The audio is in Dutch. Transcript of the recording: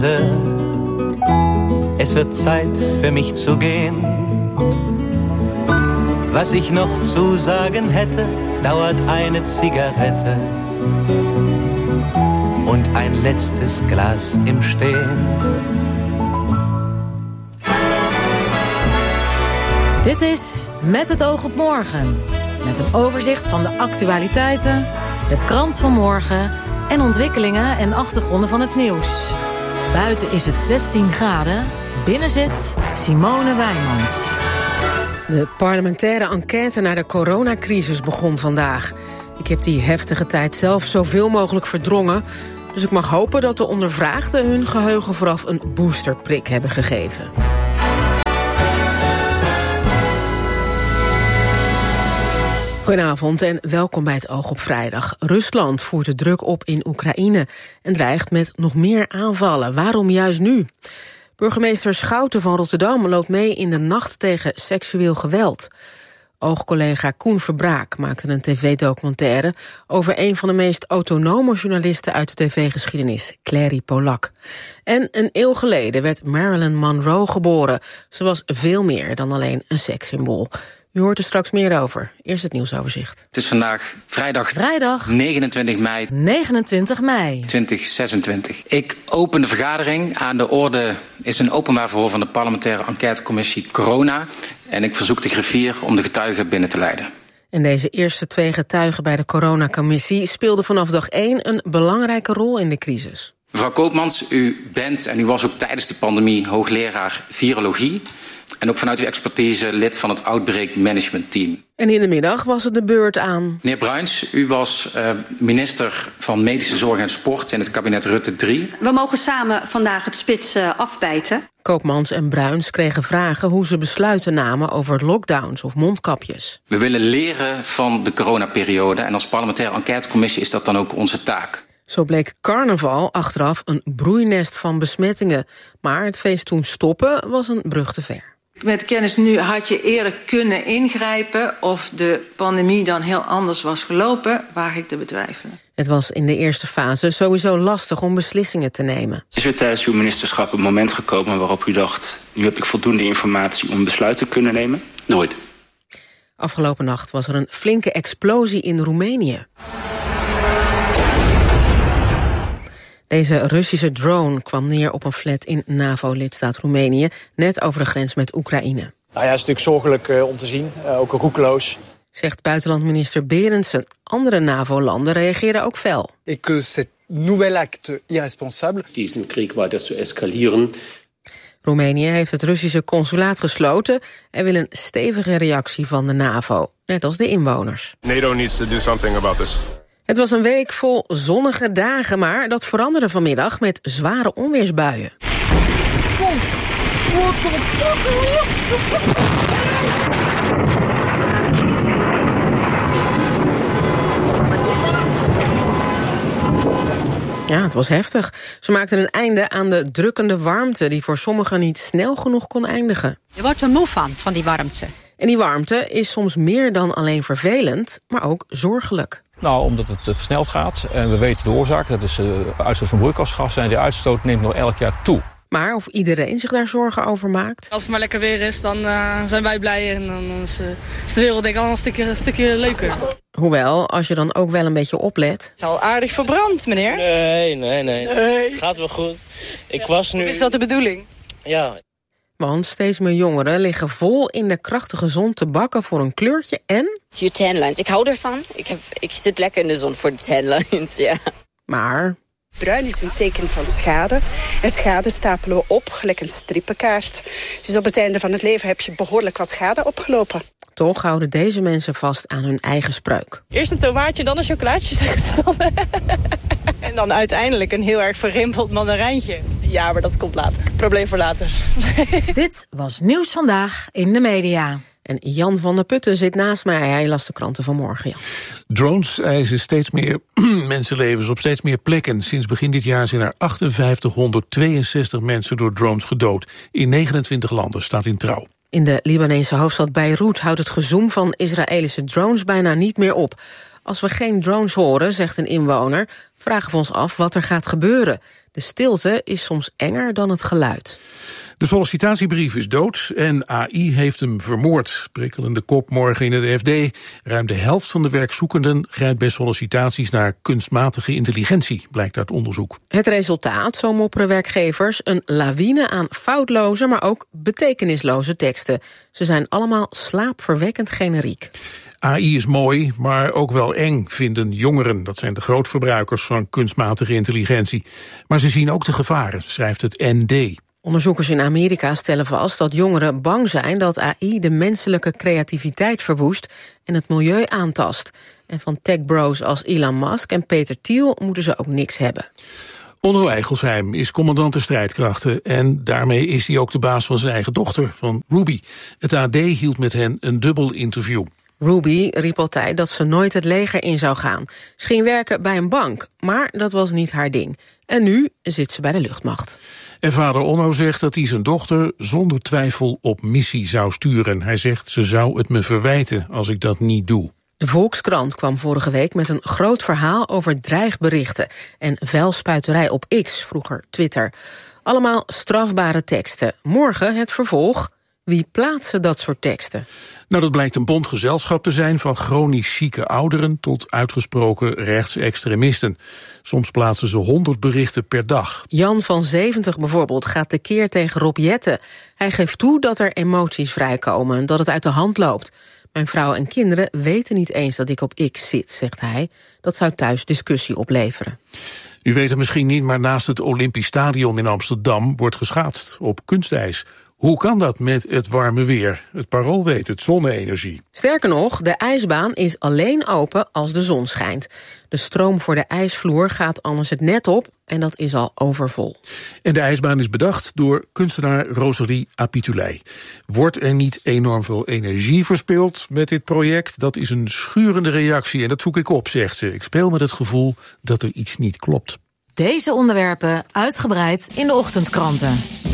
Es wird Zeit für mich zu gehen. Was ich noch zu sagen hätte, dauert eine Zigarette und ein letztes Glas im Stehen. Dit is Met het oog op morgen. Met een overzicht van de actualiteiten, de krant van morgen en ontwikkelingen en achtergronden van het nieuws. Buiten is het 16 graden, binnen zit Simone Wijmans. De parlementaire enquête naar de coronacrisis begon vandaag. Ik heb die heftige tijd zelf zoveel mogelijk verdrongen, dus ik mag hopen dat de ondervraagden hun geheugen vooraf een boosterprik hebben gegeven. Goedenavond en welkom bij het Oog op Vrijdag. Rusland voert de druk op in Oekraïne en dreigt met nog meer aanvallen. Waarom juist nu? Burgemeester Schouten van Rotterdam loopt mee in de nacht tegen seksueel geweld. Oogcollega Koen Verbraak maakte een tv-documentaire over een van de meest autonome journalisten uit de tv-geschiedenis, Clary Polak. En een eeuw geleden werd Marilyn Monroe geboren. Ze was veel meer dan alleen een sekssymbool. U hoort er straks meer over. Eerst het nieuwsoverzicht. Het is vandaag vrijdag 29 mei 2026. Ik open de vergadering. Aan de orde is een openbaar verhoor van de parlementaire enquêtecommissie Corona. En ik verzoek de griffier om de getuigen binnen te leiden. En deze eerste 2 getuigen bij de coronacommissie speelden vanaf dag 1 een belangrijke rol in de crisis. Mevrouw Koopmans, u bent en u was ook tijdens de pandemie hoogleraar virologie. En ook vanuit uw expertise lid van het Outbreak Management Team. En in de middag was het de beurt aan. Meneer Bruins, u was minister van Medische Zorg en Sport in het kabinet Rutte 3. We mogen samen vandaag het spits afbijten. Koopmans en Bruins kregen vragen hoe ze besluiten namen over lockdowns of mondkapjes. We willen leren van de coronaperiode en als parlementaire enquêtecommissie is dat dan ook onze taak. Zo bleek carnaval achteraf een broeinest van besmettingen. Maar het feest toen stoppen was een brug te ver. Met kennis nu had je eerder kunnen ingrijpen. Of de pandemie dan heel anders was gelopen, waag ik te betwijfelen. Het was in de eerste fase sowieso lastig om beslissingen te nemen. Is er tijdens uw ministerschap een moment gekomen waarop u dacht, nu heb ik voldoende informatie om besluiten te kunnen nemen? Nooit. Afgelopen nacht was er een flinke explosie in Roemenië. Deze Russische drone kwam neer op een flat in NAVO-lidstaat Roemenië, net over de grens met Oekraïne. Nou ja, het is natuurlijk zorgelijk om te zien, ook roekeloos. Zegt buitenlandminister Berendsen. Andere NAVO-landen reageerden ook fel. Et que cette nouvelle acte irresponsable. Diesen Krieg weiter zu eskalieren. Roemenië heeft het Russische consulaat gesloten en wil een stevige reactie van de NAVO, net als de inwoners. NATO needs to do something about this. Het was een week vol zonnige dagen, maar dat veranderde vanmiddag met zware onweersbuien. Ja, het was heftig. Ze maakten een einde aan de drukkende warmte die voor sommigen niet snel genoeg kon eindigen. Je wordt er moe van die warmte. En die warmte is soms meer dan alleen vervelend, maar ook zorgelijk. Nou, omdat het versneld gaat en we weten de oorzaak. Dat is de uitstoot van broeikasgassen en die uitstoot neemt nog elk jaar toe. Maar of iedereen zich daar zorgen over maakt? Als het maar lekker weer is, dan zijn wij blij en dan is de wereld denk ik al een stukje leuker. Hoewel, als je dan ook wel een beetje oplet. Het is al aardig verbrand, meneer. Nee. Gaat wel goed. Ik was nu... Is dat de bedoeling? Ja. Want steeds meer jongeren liggen vol in de krachtige zon te bakken voor een kleurtje en... Je tanlines, ik hou ervan. Ik zit lekker in de zon voor de tanlines, ja. Maar... Bruin is een teken van schade. En schade stapelen we op, gelijk een strippenkaart. Dus op het einde van het leven heb je behoorlijk wat schade opgelopen. Toch houden deze mensen vast aan hun eigen spreuk. Eerst een tomaatje, dan een chocolaatje, zeggen ze dan. En dan uiteindelijk een heel erg verrimpeld mandarijntje. Ja, maar dat komt later. Probleem voor later. Dit was Nieuws Vandaag in de media. En Jan van der Putten zit naast mij. Hij las de kranten vanmorgen, Jan. Drones eisen steeds meer mensenlevens op steeds meer plekken. Sinds begin dit jaar zijn er 5862 mensen door drones gedood. In 29 landen, staat in Trouw. In de Libanese hoofdstad Beirut houdt het gezoem van Israëlische drones bijna niet meer op. Als we geen drones horen, zegt een inwoner, vragen we ons af wat er gaat gebeuren. De stilte is soms enger dan het geluid. De sollicitatiebrief is dood en AI heeft hem vermoord. Prikkelende kop morgen in het FD. Ruim de helft van de werkzoekenden grijpt bij sollicitaties naar kunstmatige intelligentie, blijkt uit onderzoek. Het resultaat, zo mopperen werkgevers, een lawine aan foutloze, maar ook betekenisloze teksten. Ze zijn allemaal slaapverwekkend generiek. AI is mooi, maar ook wel eng, vinden jongeren. Dat zijn de grootverbruikers van kunstmatige intelligentie. Maar ze zien ook de gevaren, schrijft het ND. Onderzoekers in Amerika stellen vast dat jongeren bang zijn dat AI de menselijke creativiteit verwoest en het milieu aantast. En van techbros als Elon Musk en Peter Thiel moeten ze ook niks hebben. Onno Eigelsheim is commandant de strijdkrachten en daarmee is hij ook de baas van zijn eigen dochter, van Ruby. Het AD hield met hen een dubbel interview. Ruby riep altijd dat ze nooit het leger in zou gaan. Ze ging werken bij een bank, maar dat was niet haar ding. En nu zit ze bij de luchtmacht. En vader Onno zegt dat hij zijn dochter zonder twijfel op missie zou sturen. Hij zegt, ze zou het me verwijten als ik dat niet doe. De Volkskrant kwam vorige week met een groot verhaal over dreigberichten en vuilspuiterij op X, vroeger Twitter. Allemaal strafbare teksten. Morgen het vervolg. Wie plaatsen dat soort teksten? Nou, dat blijkt een bondgezelschap te zijn, van chronisch zieke ouderen tot uitgesproken rechtsextremisten. Soms plaatsen ze 100 berichten per dag. Jan van 70 bijvoorbeeld gaat tekeer tegen Rob Jetten. Hij geeft toe dat er emoties vrijkomen, dat het uit de hand loopt. Mijn vrouw en kinderen weten niet eens dat ik op X zit, zegt hij. Dat zou thuis discussie opleveren. U weet het misschien niet, maar naast het Olympisch Stadion in Amsterdam wordt geschaatst op kunstijs. Hoe kan dat met het warme weer? Het Parool weet het, zonne-energie. Sterker nog, de ijsbaan is alleen open als de zon schijnt. De stroom voor de ijsvloer gaat anders het net op en dat is al overvol. En de ijsbaan is bedacht door kunstenaar Rosalie Apitulei. Wordt er niet enorm veel energie verspild met dit project? Dat is een schurende reactie en dat zoek ik op, zegt ze. Ik speel met het gevoel dat er iets niet klopt. Deze onderwerpen uitgebreid in de ochtendkranten.